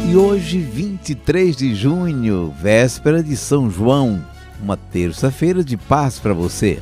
E hoje, 23 de junho, véspera de São João, uma terça-feira de paz para você.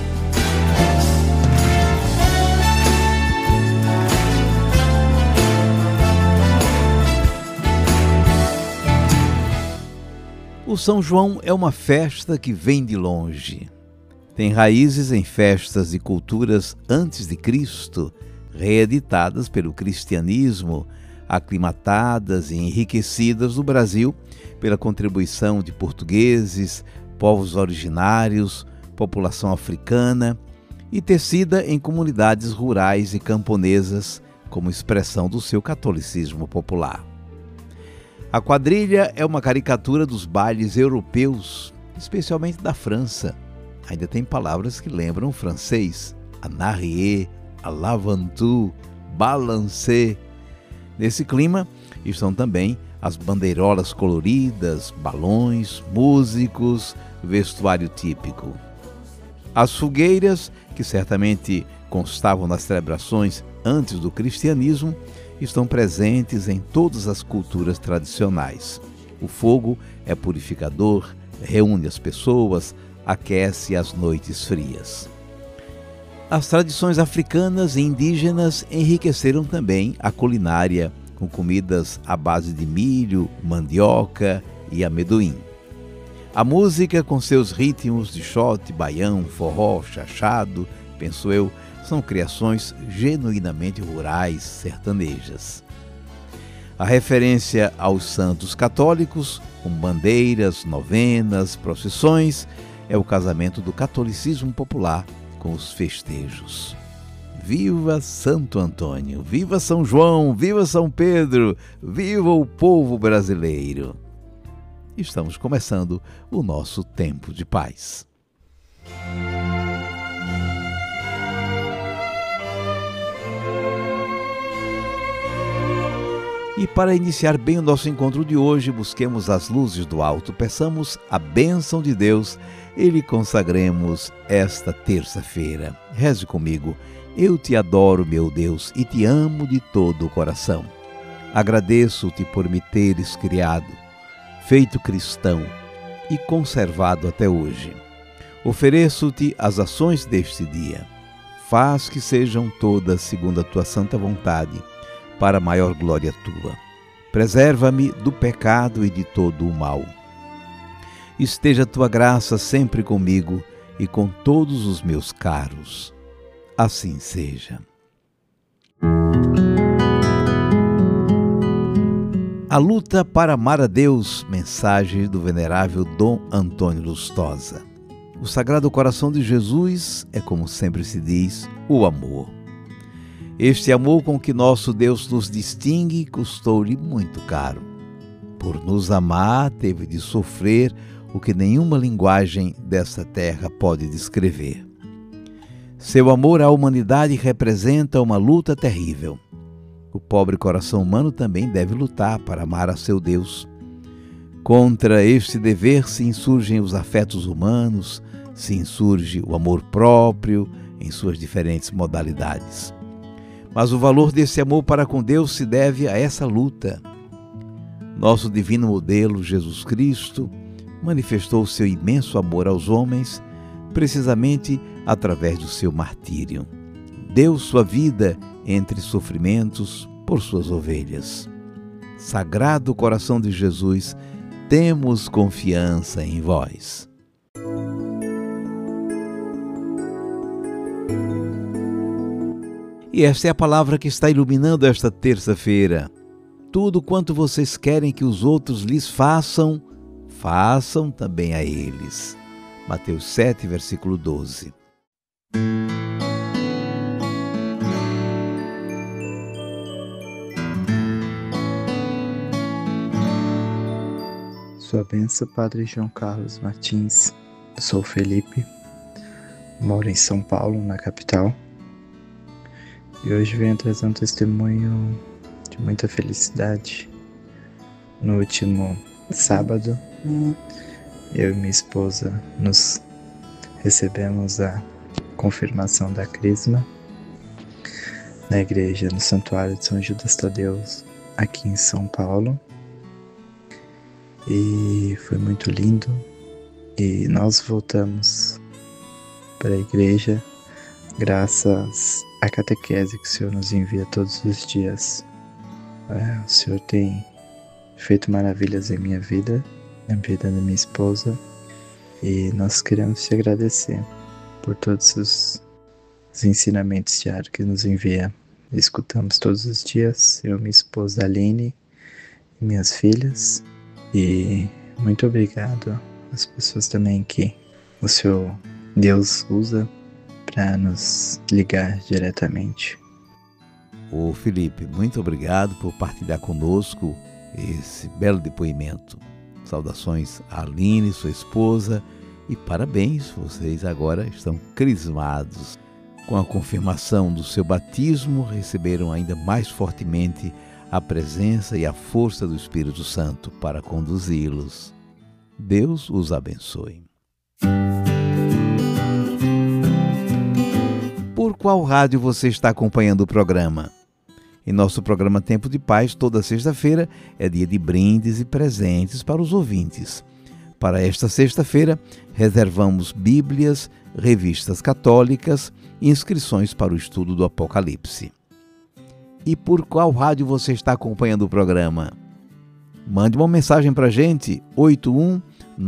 O São João é uma festa que vem de longe. Tem raízes em festas e culturas antes de Cristo, reeditadas pelo cristianismo, aclimatadas e enriquecidas no Brasil pela contribuição de portugueses, povos originários, população africana e tecida em comunidades rurais e camponesas como expressão do seu catolicismo popular. A quadrilha é uma caricatura dos bailes europeus, especialmente da França. Ainda tem palavras que lembram o francês: en arrière, à l'avant, balancé. Nesse clima estão também as bandeirolas coloridas, balões, músicos, vestuário típico. As fogueiras, que certamente constavam nas celebrações antes do cristianismo, estão presentes em todas as culturas tradicionais. O fogo é purificador, reúne as pessoas, aquece as noites frias. As tradições africanas e indígenas enriqueceram também a culinária, com comidas à base de milho, mandioca e amendoim. A música, com seus ritmos de xote, baião, forró, chachado, penso eu, são criações genuinamente rurais, sertanejas. A referência aos santos católicos, com bandeiras, novenas, procissões, é o casamento do catolicismo popular com os festejos. Viva Santo Antônio, viva São João, viva São Pedro, viva o povo brasileiro! Estamos começando o nosso tempo de paz. E para iniciar bem o nosso encontro de hoje, busquemos as luzes do alto, peçamos a bênção de Deus e lhe consagremos esta terça-feira. Reze comigo. Eu te adoro, meu Deus, e te amo de todo o coração. Agradeço-te por me teres criado, feito cristão e conservado até hoje. Ofereço-te as ações deste dia. Faz que sejam todas segundo a tua santa vontade, para a maior glória tua. Preserva-me do pecado e de todo o mal. Esteja a tua graça sempre comigo e com todos os meus caros. Assim seja. A luta para amar a Deus, mensagem do venerável Dom Antônio Lustosa. O Sagrado Coração de Jesus é, como sempre se diz, o amor. Este amor com que nosso Deus nos distingue custou-lhe muito caro. Por nos amar, teve de sofrer o que nenhuma linguagem dessa terra pode descrever. Seu amor à humanidade representa uma luta terrível. O pobre coração humano também deve lutar para amar a seu Deus. Contra este dever se insurgem os afetos humanos, se insurge o amor próprio em suas diferentes modalidades. Mas o valor desse amor para com Deus se deve a essa luta. Nosso divino modelo, Jesus Cristo, manifestou seu imenso amor aos homens, precisamente através do seu martírio. Deu sua vida entre sofrimentos por suas ovelhas. Sagrado Coração de Jesus, temos confiança em vós. E esta é a palavra que está iluminando esta terça-feira. Tudo quanto vocês querem que os outros lhes façam, façam também a eles. Mateus 7, versículo 12. Sua bênção, Padre João Carlos Martins. Eu sou o Felipe, moro em São Paulo, na capital. E hoje venho trazer um testemunho de muita felicidade. No último sábado, eu e minha esposa nos recebemos a confirmação da crisma na igreja, no Santuário de São Judas Tadeu, aqui em São Paulo. e foi muito lindo. E nós voltamos para a igreja graças à catequese que o Senhor nos envia todos os dias. O Senhor tem feito maravilhas em minha vida, na vida da minha esposa, e nós queremos te agradecer por todos os ensinamentos diários que nos envia. Escutamos todos os dias, eu, minha esposa Aline e minhas filhas, e muito obrigado às pessoas também que o Senhor Deus usa para nos ligar diretamente. Ô Felipe, muito obrigado por partilhar conosco esse belo depoimento. Saudações a Aline, sua esposa, e parabéns, vocês agora estão crismados. Com a confirmação do seu batismo, receberam ainda mais fortemente a presença e a força do Espírito Santo para conduzi-los. Deus os abençoe. Por qual rádio você está acompanhando o programa? Em nosso programa Tempo de Paz, toda sexta-feira, é dia de brindes e presentes para os ouvintes. Para esta sexta-feira, reservamos Bíblias, revistas católicas e inscrições para o estudo do Apocalipse. E por qual rádio você está acompanhando o programa? Mande uma mensagem para a gente,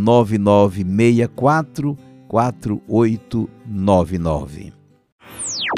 81-9964-4899.